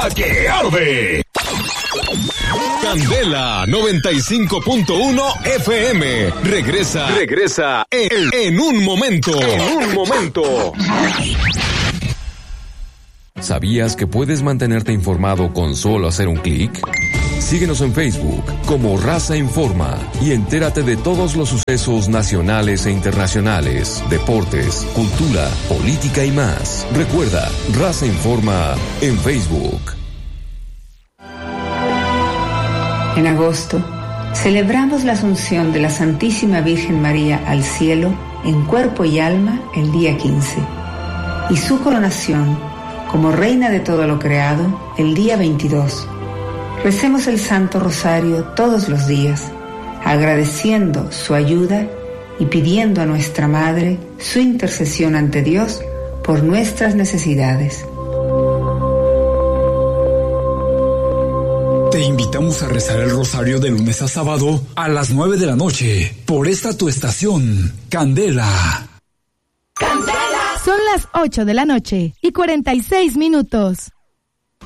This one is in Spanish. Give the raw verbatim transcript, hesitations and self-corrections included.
¡La que arde! Candela noventa y cinco punto uno F M. Regresa, regresa en, en un momento. En un momento. ¿Sabías que puedes mantenerte informado con solo hacer un clic? Síguenos en Facebook como Raza Informa y entérate de todos los sucesos nacionales e internacionales, deportes, cultura, política y más. Recuerda, Raza Informa en Facebook. En agosto, celebramos la Asunción de la Santísima Virgen María al cielo en cuerpo y alma el día quince, y su coronación como Reina de todo lo creado el día veintidós. Recemos el Santo Rosario todos los días, agradeciendo su ayuda y pidiendo a nuestra Madre su intercesión ante Dios por nuestras necesidades. Te invitamos a rezar el rosario de lunes a sábado a las nueve de la noche por esta tu estación, Candela. ¡Candela! Son las ocho de la noche y cuarenta y seis minutos.